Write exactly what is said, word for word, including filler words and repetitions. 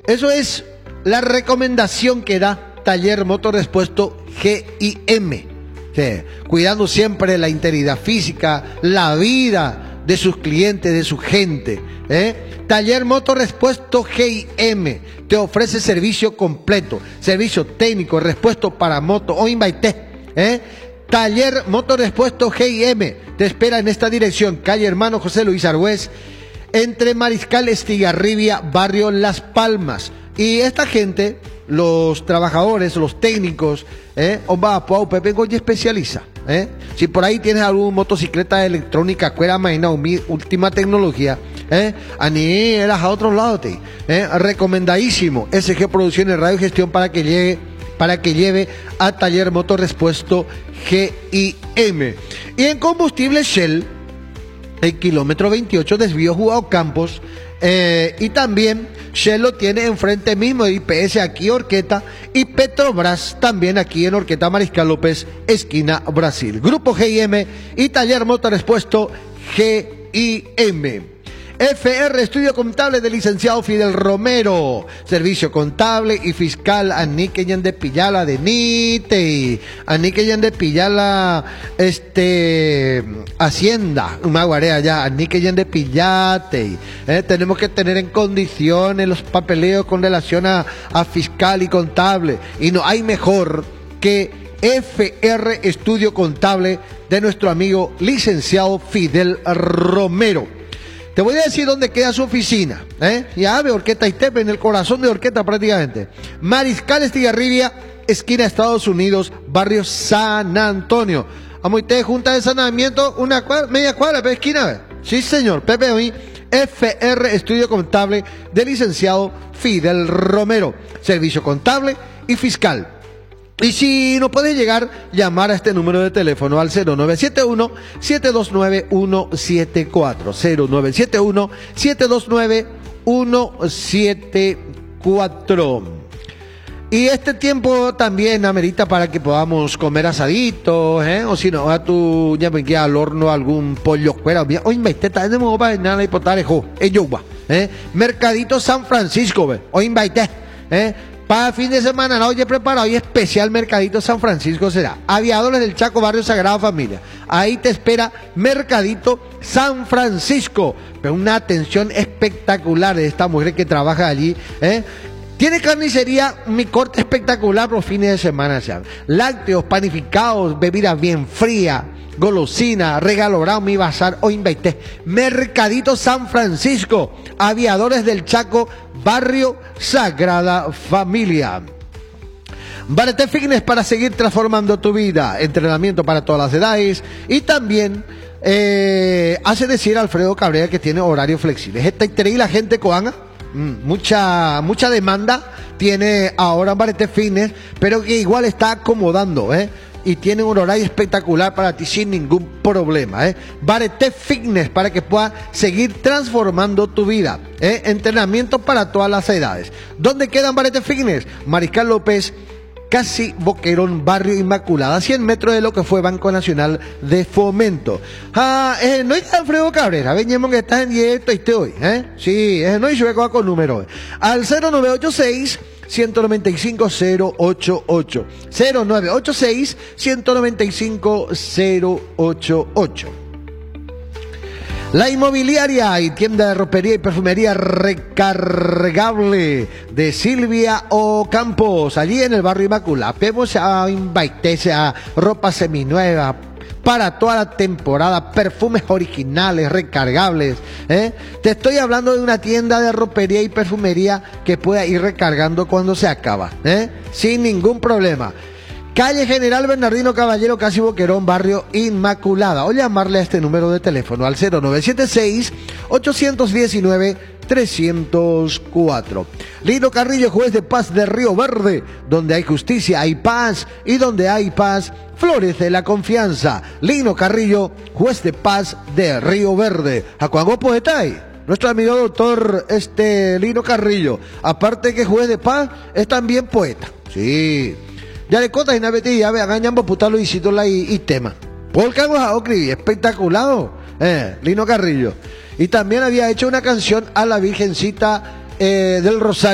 Eso es la recomendación que da Taller Motorrepuesto G I M. Sí, cuidando siempre la integridad física, la vida de sus clientes, de su gente. ¿eh? Taller Motorrepuesto G I M te ofrece servicio completo, servicio técnico, repuesto para moto o invaité. ¿eh? Taller Motorrepuesto G I M te espera en esta dirección, calle Hermano José Luis Argüez, entre Mariscal Estigarribia, barrio Las Palmas. Y esta gente, los trabajadores, los técnicos, eh, Omba Pau Pepe Goya especializa. Eh. Si por ahí tienes alguna motocicleta electrónica, cuera maina, última tecnología, eh, a ni eras a otro lado, te, eh, recomendadísimo. S G Producciones Radio Gestión para que llegue, para que lleve a Taller Motorrepuesto G I M. Y en combustible Shell, el kilómetro veintiocho, desvío Jugado Campos, eh, y también Shell lo tiene enfrente mismo de I P S aquí Orqueta, y Petrobras también aquí en Orqueta Mariscal López, esquina Brasil. Grupo G I M y Taller Motorrepuesto G I M. F R Estudio Contable del licenciado Fidel Romero, servicio contable y fiscal, aniqueyan de Pillala de Nite, aniqueyan de Pillala, este, Hacienda, Maguarea ya, aniqueyan de Pillate, eh, tenemos que tener en condiciones los papeleos con relación a, a fiscal y contable, y no hay mejor que F R Estudio Contable de nuestro amigo licenciado Fidel Romero. Te voy a decir dónde queda su oficina, ¿eh? Ya ve, Orqueta Itepe, en el corazón de Orqueta prácticamente. Mariscal Estigarribia, esquina Estados Unidos, barrio San Antonio. Amo usted, junta de saneamiento, una cuadra, media cuadra, pero esquina, ¿ve? Sí, señor, Pepe hoy, F R Estudio Contable del licenciado Fidel Romero. Servicio contable y fiscal. Y si no puede llegar, llamar a este número de teléfono al cero nueve siete uno, siete dos nueve, uno siete cuatro. cero nueve siete uno, siete dos nueve, uno siete cuatro. Y este tiempo también amerita para que podamos comer asaditos, ¿eh? O si no, a tu ya me queda al horno algún pollo fuera. Hoy me está de modo para nada y potarejo, ¿eh? Mercadito San Francisco, ¿ve? Hoy invité, ¿eh? Para fin de semana, no, oye, preparado y especial Mercadito San Francisco será. Aviadores del Chaco, barrio Sagrada Familia. Ahí te espera Mercadito San Francisco. Pero una atención espectacular de esta mujer que trabaja allí, ¿eh? Tiene carnicería, mi corte espectacular por fines de semana, ya. Lácteos, panificados, bebidas bien frías, golosina, regalo bravo, mi bazar o invité. Mercadito San Francisco, Aviadores del Chaco, barrio Sagrada Familia. Barete Fitness para seguir transformando tu vida, entrenamiento para todas las edades y también eh, hace decir Alfredo Cabrera que tiene horario flexible. Esta y la gente coanga. Mm, mucha mucha demanda tiene ahora Barete Fitness, pero que igual está acomodando, ¿eh? Y tiene un horario espectacular para ti sin ningún problema, ¿eh? Barete Fitness para que pueda seguir transformando tu vida, ¿eh? Entrenamiento para todas las edades. ¿Dónde quedan Barete Fitness? Mariscal López, casi Boquerón, barrio Inmaculada, cien metros de lo que fue Banco Nacional de Fomento. Ah, eh, no es Alfredo Cabrera, veñemos que estás en directo y te hoy, ¿eh? Sí, eh, no es yo con número. Al cero nueve ocho seis, ciento noventa y cinco, cero ocho ocho. cero nueve ocho seis, ciento noventa y cinco, cero ocho ocho. La inmobiliaria y tienda de ropería y perfumería recargable de Silvia Ocampos, allí en el barrio Inmaculada. Vemos a invitarse a ropa seminueva para toda la temporada, perfumes originales, recargables, ¿eh? Te estoy hablando de una tienda de ropería y perfumería que pueda ir recargando cuando se acaba, ¿eh? Sin ningún problema. Calle General Bernardino Caballero, casi Boquerón, barrio Inmaculada. O llamarle a este número de teléfono al cero nueve siete seis, ocho uno nueve, tres cero cuatro. Lino Carrillo, juez de paz de Río Verde. Donde hay justicia hay paz, y donde hay paz florece la confianza. Lino Carrillo, juez de paz de Río Verde. Acuago Poetay, nuestro amigo doctor este Lino Carrillo, aparte que juez de paz, es también poeta. Sí. Ya le contas y na beti ya vean gañambo putalo y citola y, y tema. Porque hago a Ocri, espectacular, eh, Lino Carrillo. Y también había hecho una canción a la Virgencita eh, del Rosario.